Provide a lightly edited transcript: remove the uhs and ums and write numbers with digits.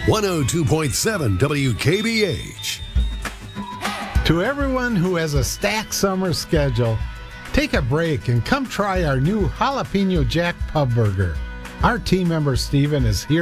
102.7 WKBH. To everyone who has a stacked summer schedule, take a break and come try our new Jalapeno Jack Pub Burger. Our team member Steven is here